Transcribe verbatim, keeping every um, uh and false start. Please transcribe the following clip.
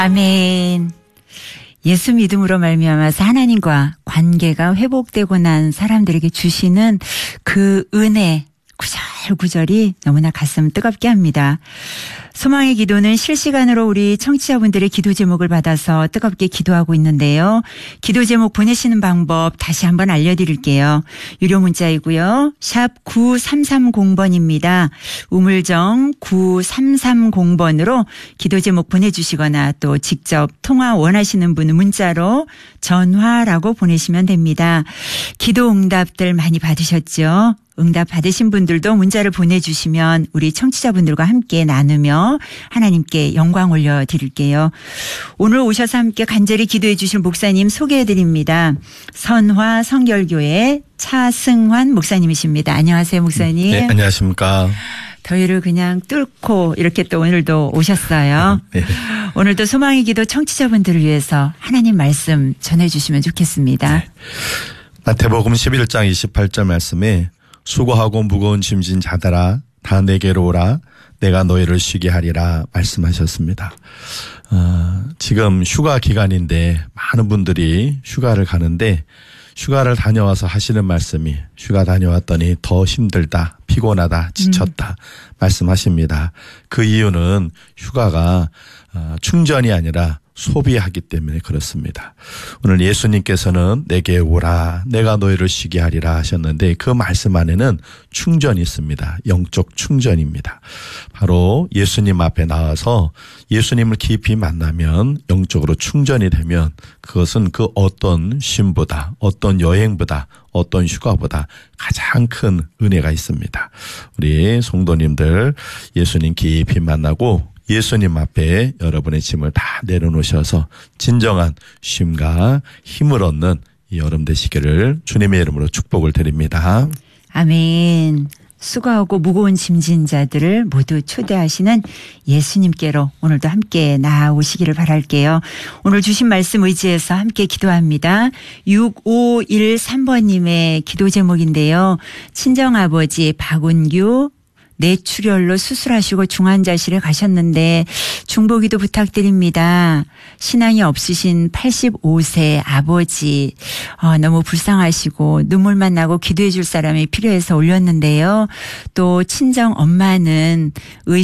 아멘. 예수 믿음으로 말미암아서 하나님과 관계가 회복되고 난 사람들에게 주시는 그 은혜 구절구절이 너무나 가슴 뜨겁게 합니다. 소망의 기도는 실시간으로 우리 청취자분들의 기도 제목을 받아서 뜨겁게 기도하고 있는데요. 기도 제목 보내시는 방법 다시 한번 알려드릴게요. 유료 문자이고요. 샵 구삼삼공 번입니다. 우물정 구삼삼공 번으로 기도 제목 보내주시거나 또 직접 통화 원하시는 분은 문자로 전화라고 보내시면 됩니다. 기도 응답들 많이 받으셨죠? 응답 받으신 분들도 문자를 보내주시면 우리 청취자분들과 함께 나누며 하나님께 영광 올려드릴게요. 오늘 오셔서 함께 간절히 기도해 주실 목사님 소개해드립니다. 선화 성결교회 차승환 목사님이십니다. 안녕하세요, 목사님. 네, 안녕하십니까. 더위를 그냥 뚫고 이렇게 또 오늘도 오셨어요. 네. 오늘도 소망의 기도 청취자분들을 위해서 하나님 말씀 전해주시면 좋겠습니다. 네. 마태복음 십일 장 이십팔 절 말씀에 수고하고 무거운 짐진 자들아 다 내게로 오라 내가 너희를 쉬게 하리라 말씀하셨습니다. 어, 지금 휴가 기간인데 많은 분들이 휴가를 가는데 휴가를 다녀와서 하시는 말씀이 휴가 다녀왔더니 더 힘들다, 피곤하다, 지쳤다 음. 말씀하십니다. 그 이유는 휴가가 어, 충전이 아니라 소비하기 때문에 그렇습니다. 오늘 예수님께서는 내게 오라 내가 너희를 쉬게 하리라 하셨는데 그 말씀 안에는 충전이 있습니다. 영적 충전입니다. 바로 예수님 앞에 나와서 예수님을 깊이 만나면 영적으로 충전이 되면 그것은 그 어떤 쉼보다 어떤 여행보다 어떤 휴가보다 가장 큰 은혜가 있습니다. 우리 성도님들 예수님 깊이 만나고 예수님 앞에 여러분의 짐을 다 내려놓으셔서 진정한 쉼과 힘을 얻는 이 여름 되시기를 주님의 이름으로 축복을 드립니다. 아멘. 수고하고 무거운 짐진 자들을 모두 초대하시는 예수님께로 오늘도 함께 나아오시기를 바랄게요. 오늘 주신 말씀 의지해서 함께 기도합니다. 육오일삼 번님의 기도 제목인데요. 친정아버지 박은규 뇌출혈로 수술하시고 중환자실에 가셨는데 중보기도 부탁드립니다. 신앙이 없으신 팔십오 세 아버지 어, 너무 불쌍하시고 눈물만 나고 기도해 줄 사람이 필요해서 올렸는데요. 또 친정 엄마는 의